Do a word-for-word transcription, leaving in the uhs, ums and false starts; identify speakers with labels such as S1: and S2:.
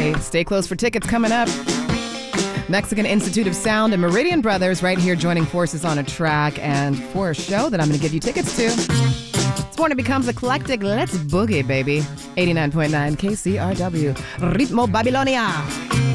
S1: Hey, stay close for tickets coming up. Mexican Institute of Sound and Meridian Brothers right here joining forces on a track and for a show that I'm going to give you tickets to. This morning becomes eclectic. Let's boogie, baby. eighty-nine point nine K C R W. Ritmo Babilonia.